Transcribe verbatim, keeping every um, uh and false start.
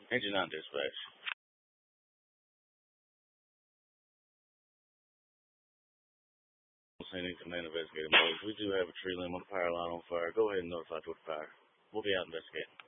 Engine nine dispatch. Sending command investigator mode. We do have a tree limb on the power line on fire. Go ahead and notify toward fire. We'll be out investigating.